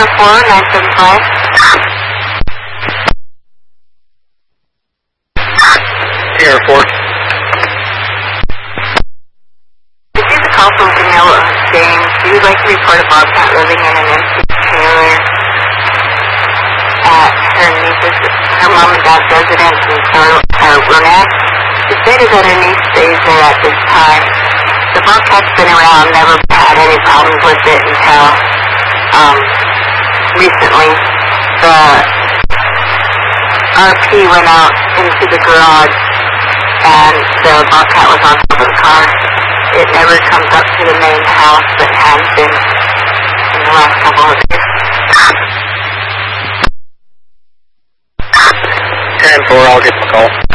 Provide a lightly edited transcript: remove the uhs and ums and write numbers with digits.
Sierra 4975. Sierra 4. This is a call from Camilla James. She would like to report a bobcat living in an empty trailer at her mom and dad's residence in Roanoke. She stated that her niece stays there at this time. The bobcat's been around, never had any problems with it until recently. The RP went out into the garage and the bobcat was on top of the car. It never comes up to the main house that has been in the last couple of years. 10-4, I'll get the call.